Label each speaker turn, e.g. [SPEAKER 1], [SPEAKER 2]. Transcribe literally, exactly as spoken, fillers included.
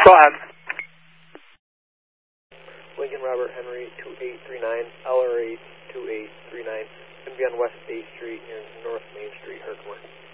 [SPEAKER 1] Go ahead.
[SPEAKER 2] Lincoln Robert Henry two eight three nine, L R eight two eight three nine. Going to be on West eighth Street near North Main Street, Herkimer.